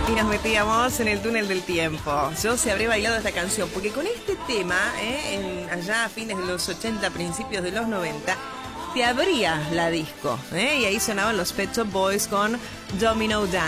Y nos metíamos en el túnel del tiempo. Yo se habré bailado esta canción, porque con este tema, allá a fines de los 80, principios de los 90, te abría la disco, y ahí sonaban los Pet Shop Boys con Domino Dance.